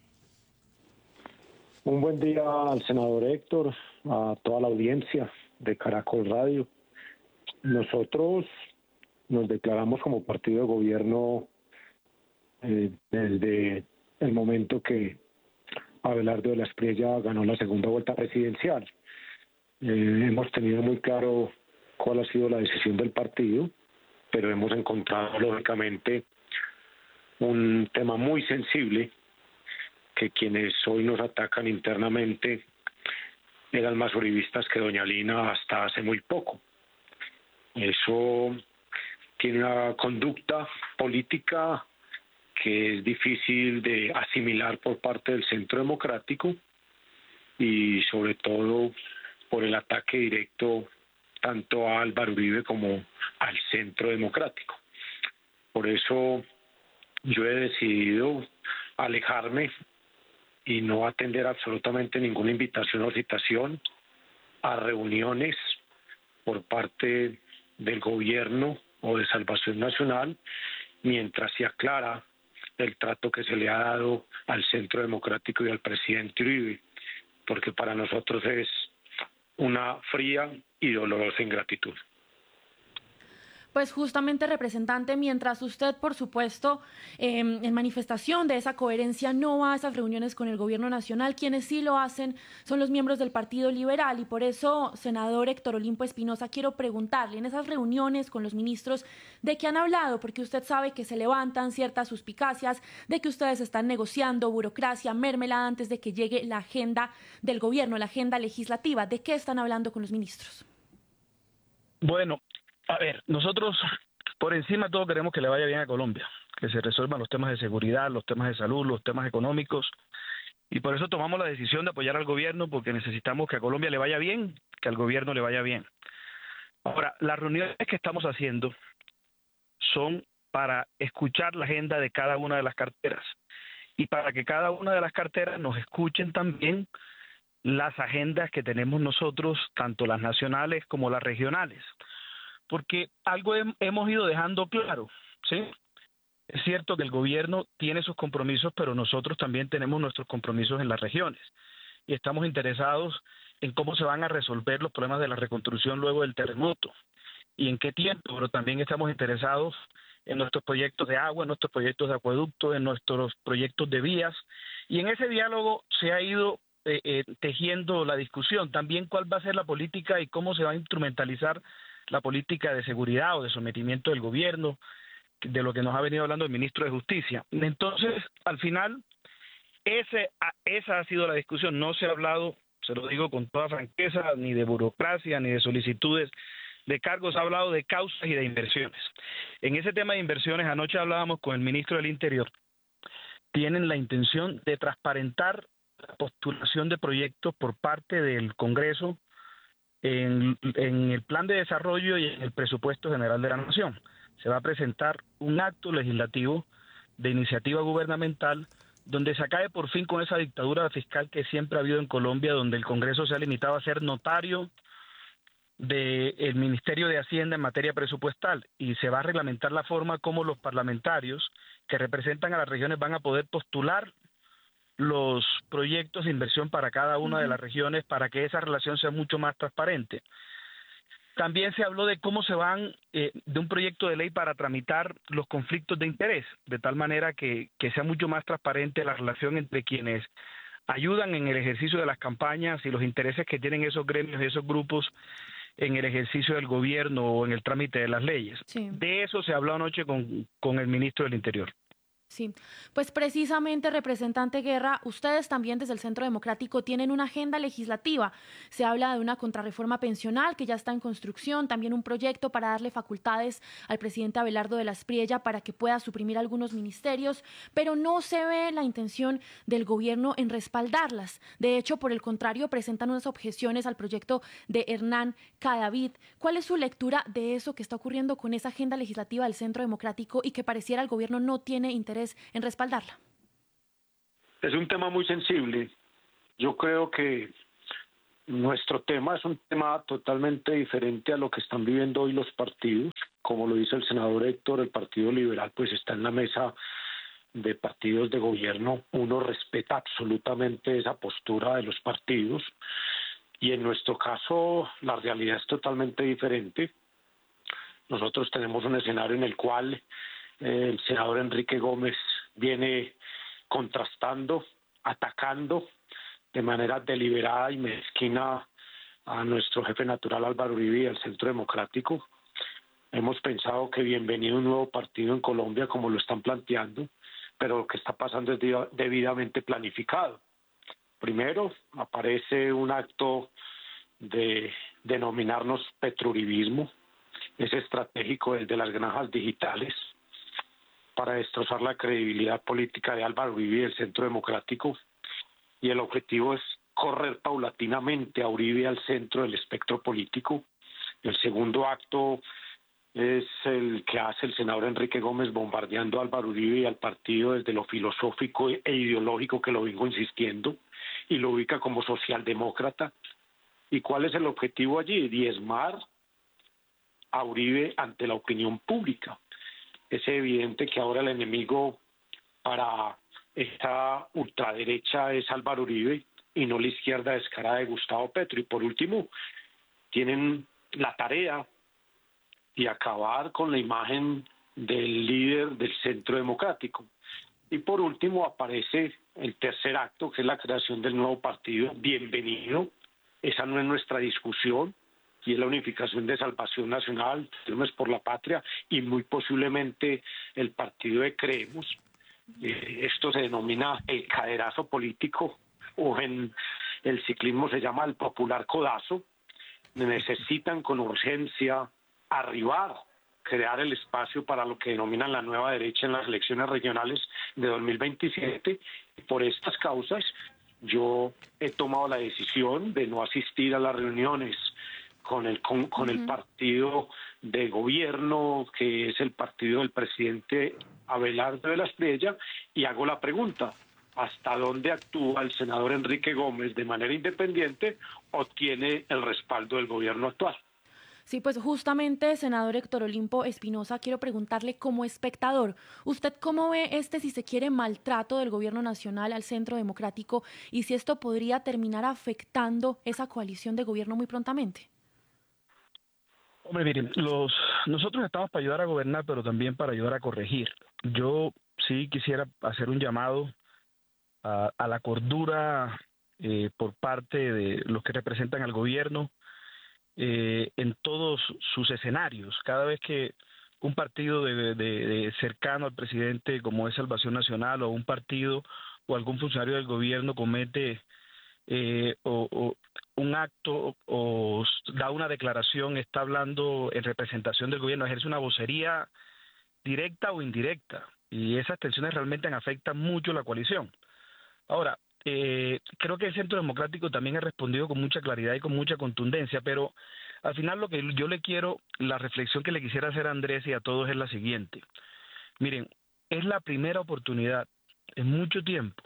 Un buen día al senador Héctor, a toda la audiencia de Caracol Radio. Nosotros nos declaramos como partido de gobierno eh, desde el momento que Abelardo de la Espriella ganó la segunda vuelta presidencial. Eh, hemos tenido muy claro cuál ha sido la decisión del partido, pero hemos encontrado lógicamente un tema muy sensible, que quienes hoy nos atacan internamente eran más uribistas que doña Lina hasta hace muy poco. Eso tiene una conducta política que es difícil de asimilar por parte del Centro Democrático y sobre todo por el ataque directo tanto a Álvaro Uribe como al Centro Democrático. Por eso yo he decidido alejarme y no atender absolutamente ninguna invitación o citación a reuniones por parte del gobierno o de Salvación Nacional, mientras se aclara el trato que se le ha dado al Centro Democrático y al presidente Uribe, porque para nosotros es una fría y dolorosa ingratitud. Pues justamente, representante, mientras usted, por supuesto, eh, en manifestación de esa coherencia no va a esas reuniones con el gobierno nacional, quienes sí lo hacen son los miembros del Partido Liberal, y por eso, senador Héctor Olimpo Espinosa, quiero preguntarle, en esas reuniones con los ministros, ¿de qué han hablado? Porque usted sabe que se levantan ciertas suspicacias de que ustedes están negociando burocracia, mermelada antes de que llegue la agenda del gobierno, la agenda legislativa. ¿De qué están hablando con los ministros? Bueno, a ver, nosotros por encima de todo queremos que le vaya bien a Colombia, que se resuelvan los temas de seguridad, los temas de salud, los temas económicos, y por eso tomamos la decisión de apoyar al gobierno, porque necesitamos que a Colombia le vaya bien, que al gobierno le vaya bien. Ahora, las reuniones que estamos haciendo son para escuchar la agenda de cada una de las carteras y para que cada una de las carteras nos escuchen también las agendas que tenemos nosotros, tanto las nacionales como las regionales. Porque algo hemos ido dejando claro, ¿sí? Es cierto que el gobierno tiene sus compromisos, pero nosotros también tenemos nuestros compromisos en las regiones. Y estamos interesados en cómo se van a resolver los problemas de la reconstrucción luego del terremoto y en qué tiempo, pero también estamos interesados en nuestros proyectos de agua, en nuestros proyectos de acueducto, en nuestros proyectos de vías. Y en ese diálogo se ha ido eh, eh, tejiendo la discusión. También cuál va a ser la política y cómo se va a instrumentalizar la política de seguridad o de sometimiento del gobierno, de lo que nos ha venido hablando el ministro de Justicia. Entonces, al final, ese, esa ha sido la discusión. No se ha hablado, se lo digo con toda franqueza, ni de burocracia, ni de solicitudes de cargos, ha hablado de causas y de inversiones. En ese tema de inversiones, anoche hablábamos con el ministro del Interior. Tienen la intención de transparentar la postulación de proyectos por parte del Congreso En, en el plan de desarrollo y en el presupuesto general de la Nación. Se va a presentar un acto legislativo de iniciativa gubernamental donde se acabe por fin con esa dictadura fiscal que siempre ha habido en Colombia, donde el Congreso se ha limitado a ser notario del Ministerio de Hacienda en materia presupuestal, y se va a reglamentar la forma como los parlamentarios que representan a las regiones van a poder postular los proyectos de inversión para cada una de las regiones para que esa relación sea mucho más transparente. También se habló de cómo se van, eh, de un proyecto de ley para tramitar los conflictos de interés, de tal manera que, que sea mucho más transparente la relación entre quienes ayudan en el ejercicio de las campañas y los intereses que tienen esos gremios y esos grupos en el ejercicio del gobierno o en el trámite de las leyes. Sí. De eso se habló anoche con, con el ministro del Interior. Sí, pues precisamente, representante Guerra, ustedes también desde el Centro Democrático tienen una agenda legislativa. Se habla de una contrarreforma pensional que ya está en construcción, también un proyecto para darle facultades al presidente Abelardo de la Espriella para que pueda suprimir algunos ministerios, pero no se ve la intención del gobierno en respaldarlas. De hecho, por el contrario, presentan unas objeciones al proyecto de Hernán Cadavid. ¿Cuál es su lectura de eso que está ocurriendo con esa agenda legislativa del Centro Democrático y que pareciera el gobierno no tiene interés en respaldarla? Es un tema muy sensible. Yo creo que nuestro tema es un tema totalmente diferente a lo que están viviendo hoy los partidos. Como lo dice el senador Héctor, el Partido Liberal pues está en la mesa de partidos de gobierno. Uno respeta absolutamente esa postura de los partidos y en nuestro caso la realidad es totalmente diferente. Nosotros tenemos un escenario en el cual el senador Enrique Gómez viene contrastando, atacando de manera deliberada y mezquina a nuestro jefe natural Álvaro Uribe y al Centro Democrático. Hemos pensado que bienvenido un nuevo partido en Colombia como lo están planteando, pero lo que está pasando es debidamente planificado. Primero aparece un acto de denominarnos petrouribismo, es estratégico el de las granjas digitales para destrozar la credibilidad política de Álvaro Uribe y el Centro Democrático, y el objetivo es correr paulatinamente a Uribe al centro del espectro político. El segundo acto es el que hace el senador Enrique Gómez bombardeando a Álvaro Uribe y al partido desde lo filosófico e ideológico, que lo vengo insistiendo, y lo ubica como socialdemócrata. ¿Y cuál es el objetivo allí? Diezmar a Uribe ante la opinión pública. Es evidente que ahora el enemigo para esta ultraderecha es Álvaro Uribe y no la izquierda descarada de Gustavo Petro. Y por último, tienen la tarea de acabar con la imagen del líder del Centro Democrático. Y por último aparece el tercer acto, que es la creación del nuevo partido. Bienvenido, esa no es nuestra discusión, y es la unificación de Salvación Nacional, Firmes por la Patria, y muy posiblemente el partido de Creemos. Eh, esto se denomina el caderazo político, o en el ciclismo se llama el popular codazo. Necesitan con urgencia arribar, crear el espacio para lo que denominan la nueva derecha en las elecciones regionales de dos mil veintisiete. Por estas causas, yo he tomado la decisión de no asistir a las reuniones con el con, con uh-huh. el partido de gobierno, que es el partido del presidente Abelardo de la Espriella, y hago la pregunta: ¿hasta dónde actúa el senador Enrique Gómez de manera independiente o tiene el respaldo del gobierno actual? Sí, pues justamente, senador Héctor Olimpo Espinosa, quiero preguntarle como espectador, ¿usted cómo ve este, si se quiere, maltrato del gobierno nacional al Centro Democrático, y si esto podría terminar afectando esa coalición de gobierno muy prontamente? Hombre, miren, los, nosotros estamos para ayudar a gobernar, pero también para ayudar a corregir. Yo sí quisiera hacer un llamado a, a la cordura eh, por parte de los que representan al gobierno, Eh, en todos sus escenarios. Cada vez que un partido de, de, de cercano al presidente, como es Salvación Nacional, o un partido o algún funcionario del gobierno comete eh, o, o un acto o da una declaración, está hablando en representación del gobierno, ejerce una vocería directa o indirecta, y esas tensiones realmente afectan mucho la coalición. Ahora, Eh, creo que el Centro Democrático también ha respondido con mucha claridad y con mucha contundencia, pero al final lo que yo le quiero, la reflexión que le quisiera hacer a Andrés y a todos es la siguiente. Miren, es la primera oportunidad en mucho tiempo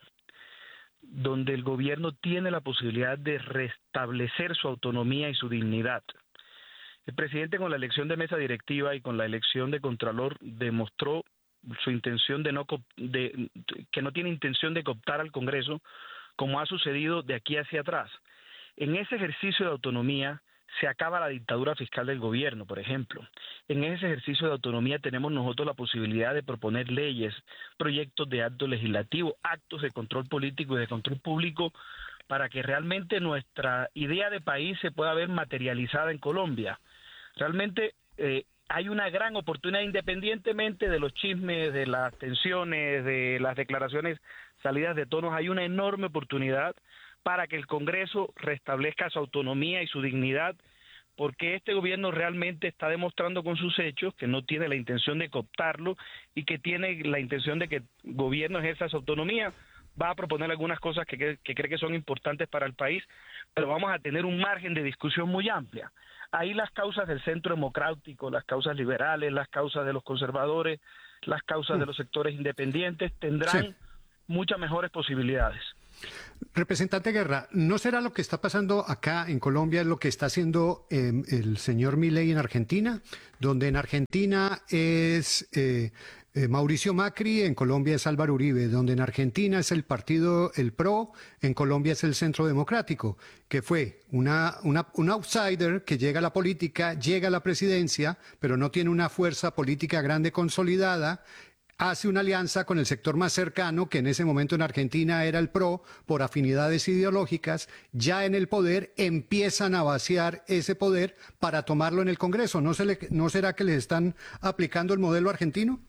donde el gobierno tiene la posibilidad de restablecer su autonomía y su dignidad. El presidente, con la elección de mesa directiva y con la elección de Contralor, demostró su intención de no de, que no tiene intención de cooptar al Congreso, como ha sucedido de aquí hacia atrás. En ese ejercicio de autonomía se acaba la dictadura fiscal del gobierno, por ejemplo. En ese ejercicio de autonomía tenemos nosotros la posibilidad de proponer leyes, proyectos de acto legislativo, actos de control político y de control público, para que realmente nuestra idea de país se pueda ver materializada en Colombia. Realmente eh, hay una gran oportunidad, independientemente de los chismes, de las tensiones, de las declaraciones salidas de tonos, hay una enorme oportunidad para que el Congreso restablezca su autonomía y su dignidad, porque este gobierno realmente está demostrando con sus hechos que no tiene la intención de cooptarlo y que tiene la intención de que el gobierno ejerza su autonomía. Va a proponer algunas cosas que, que, que cree que son importantes para el país, pero vamos a tener un margen de discusión muy amplia. Ahí las causas del Centro Democrático, las causas liberales, las causas de los conservadores, las causas de los sectores independientes tendrán sí. muchas mejores posibilidades. Representante Guerra, ¿no será lo que está pasando acá en Colombia lo que está haciendo eh, el señor Milei en Argentina? Donde en Argentina es eh, eh, Mauricio Macri, en Colombia es Álvaro Uribe, donde en Argentina es el partido, el P R O, en Colombia es el Centro Democrático, que fue una, una, un outsider que llega a la política, llega a la presidencia, pero no tiene una fuerza política grande consolidada, hace una alianza con el sector más cercano, que en ese momento en Argentina era el P R O, por afinidades ideológicas, ya en el poder empiezan a vaciar ese poder para tomarlo en el Congreso. ¿No, se le, no será que les están aplicando el modelo argentino?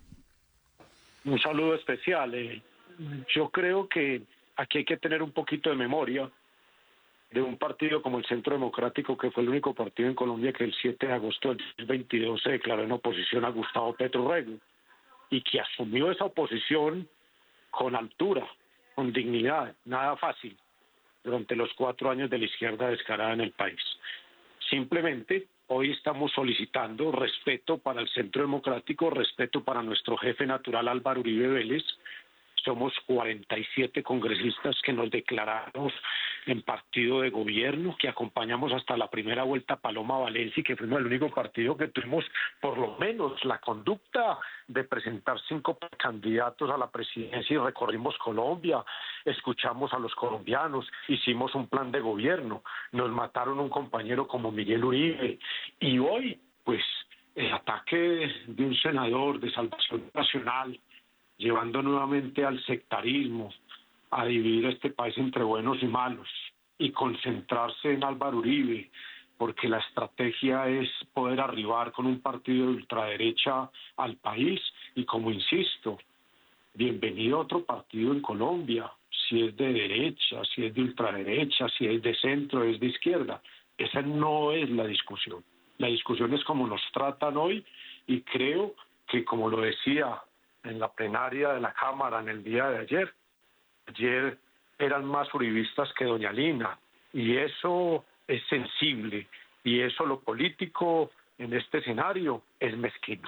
Un saludo especial. Eh, yo creo que aquí hay que tener un poquito de memoria. de un partido como el Centro Democrático, que fue el único partido en Colombia que el siete de agosto del dos mil veintidós se declaró en oposición a Gustavo Petro Rego y que asumió esa oposición con altura, con dignidad, nada fácil, durante los cuatro años de la izquierda descarada en el país. Simplemente hoy estamos solicitando respeto para el Centro Democrático, respeto para nuestro jefe natural Álvaro Uribe Vélez. Somos cuarenta y siete congresistas que nos declaramos en partido de gobierno, que acompañamos hasta la primera vuelta a Paloma Valencia y que fuimos el único partido que tuvimos por lo menos la conducta de presentar cinco candidatos a la presidencia y recorrimos Colombia, escuchamos a los colombianos, hicimos un plan de gobierno, nos mataron un compañero como Miguel Uribe y hoy, pues, el ataque de un senador de Salvación Nacional, llevando nuevamente al sectarismo, a dividir este país entre buenos y malos y concentrarse en Álvaro Uribe, porque la estrategia es poder arribar con un partido de ultraderecha al país y, como insisto, bienvenido a otro partido en Colombia, si es de derecha, si es de ultraderecha, si es de centro, es de izquierda. Esa no es la discusión. La discusión es cómo nos tratan hoy y creo que, como lo decía en la plenaria de la Cámara en el día de ayer. Ayer eran más uribistas que doña Lina, y eso es sensible, y eso lo político en este escenario es mezquino.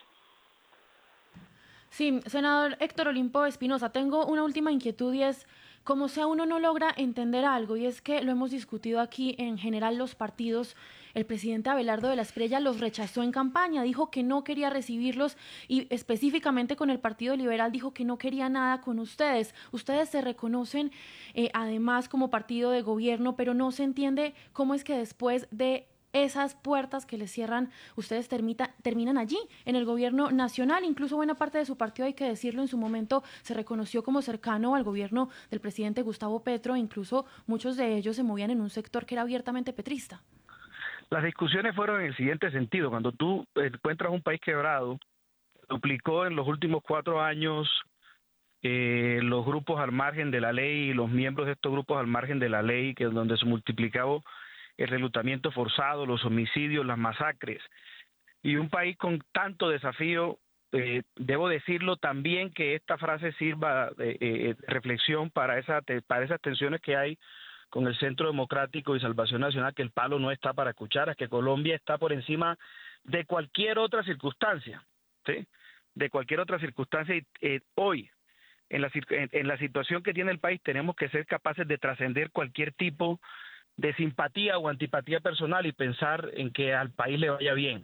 Sí, senador Héctor Olimpo Espinosa, tengo una última inquietud y es, como sea uno no logra entender algo, y es que lo hemos discutido aquí en general los partidos. El presidente Abelardo de la Espriella los rechazó en campaña, dijo que no quería recibirlos y específicamente con el Partido Liberal dijo que no quería nada con ustedes. Ustedes se reconocen eh, además como partido de gobierno, pero no se entiende cómo es que después de esas puertas que les cierran, ustedes termita, terminan allí, en el gobierno nacional. Incluso buena parte de su partido, hay que decirlo, en su momento se reconoció como cercano al gobierno del presidente Gustavo Petro, incluso muchos de ellos se movían en un sector que era abiertamente petrista. Las discusiones fueron en el siguiente sentido: cuando tú encuentras un país quebrado, duplicó en los últimos cuatro años eh, los grupos al margen de la ley y los miembros de estos grupos al margen de la ley, que es donde se multiplicaba el reclutamiento forzado, los homicidios, las masacres. Y un país con tanto desafío, eh, debo decirlo también que esta frase sirva de eh, reflexión para, esa, para esas tensiones que hay con el Centro Democrático y Salvación Nacional, que el palo no está para cucharas, que Colombia está por encima de cualquier otra circunstancia, ¿sí? De cualquier otra circunstancia. Y eh, hoy, en la, en, en la situación que tiene el país, tenemos que ser capaces de trascender cualquier tipo de simpatía o antipatía personal y pensar en que al país le vaya bien.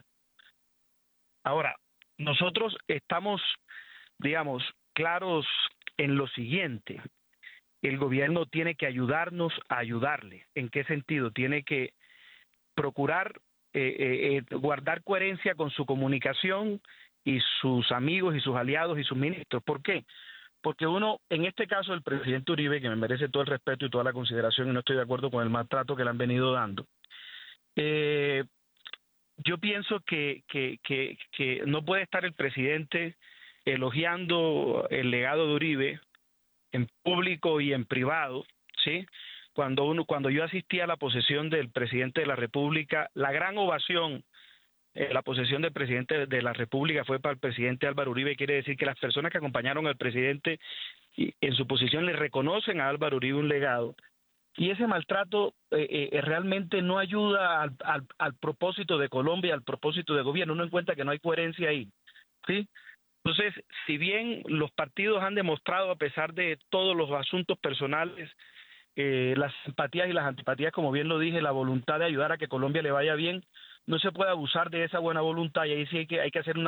Ahora, nosotros estamos, digamos, claros en lo siguiente: el gobierno tiene que ayudarnos a ayudarle. ¿En qué sentido? Tiene que procurar eh, eh, guardar coherencia con su comunicación y sus amigos y sus aliados y sus ministros. ¿Por qué? Porque uno, en este caso el presidente Uribe, que me merece todo el respeto y toda la consideración, y no estoy de acuerdo con el maltrato que le han venido dando, eh, yo pienso que, que, que, que no puede estar el presidente elogiando el legado de Uribe en público y en privado, ¿sí? Cuando uno, cuando yo asistí a la posesión del presidente de la República, la gran ovación, eh, la posesión del presidente de la República fue para el presidente Álvaro Uribe. Quiere decir que las personas que acompañaron al presidente y en su posición le reconocen a Álvaro Uribe un legado. Y ese maltrato eh, eh, realmente no ayuda al, al, al propósito de Colombia, al propósito de gobierno. Uno encuentra que no hay coherencia ahí, ¿sí? Entonces, si bien los partidos han demostrado, a pesar de todos los asuntos personales, eh, las simpatías y las antipatías, como bien lo dije, la voluntad de ayudar a que Colombia le vaya bien, no se puede abusar de esa buena voluntad, y ahí sí hay que, hay que hacer una